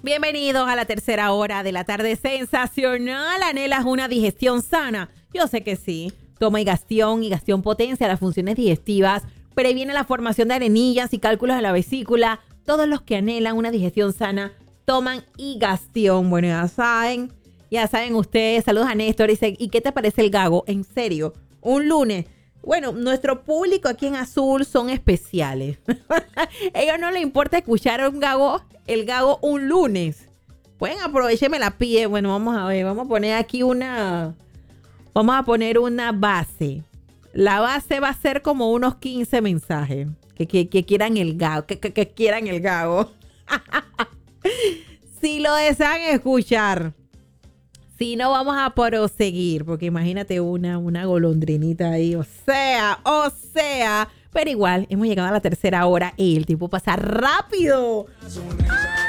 Bienvenidos a la tercera hora de la tarde sensacional. ¿Anhelas una digestión sana? Yo sé que sí. Toma Higastión. Higastión potencia las funciones digestivas, previene la formación de arenillas y cálculos de la vesícula. Todos los que anhelan una digestión sana toman Higastión. Bueno, ya saben ustedes. Saludos a Néstor. Dice, ¿y qué te parece el gago? En serio, un lunes. Bueno, nuestro público aquí en Azul son especiales. A ellos no les importa escuchar el gago un lunes. Pueden aprovechar y me la piden. Bueno, vamos a ver, vamos a poner aquí una base. La base va a ser como unos 15 mensajes que quieran el gago, que quieran el gago. Si lo desean escuchar. Si no, vamos a proseguir, porque imagínate una golondrinita ahí, o sea, pero igual, hemos llegado a la tercera hora y el tiempo pasa rápido.